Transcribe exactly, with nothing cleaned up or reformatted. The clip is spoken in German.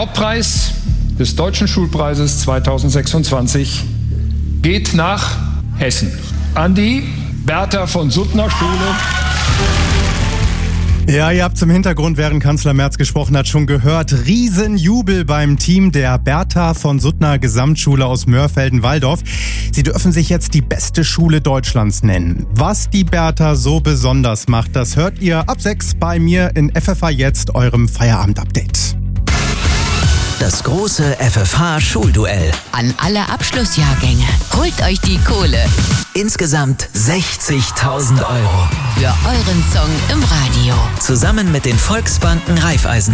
Hauptpreis des Deutschen Schulpreises zweitausendsechsundzwanzig geht nach Hessen an die Bertha von Suttner Schule. Ja, ihr habt zum Hintergrund, während Kanzler Merz gesprochen hat, schon gehört. Riesenjubel beim Team der Bertha von Suttner Gesamtschule aus Mörfelden-Walldorf. Sie dürfen sich jetzt die beste Schule Deutschlands nennen. Was die Bertha so besonders macht, das hört ihr ab sechs bei mir in F F H Jetzt, eurem Feierabend-Update. Das große F F H-Schulduell. An alle Abschlussjahrgänge. Holt euch die Kohle. Insgesamt sechzigtausend Euro. Für euren Song im Radio. Zusammen mit den Volksbanken Raiffeisen.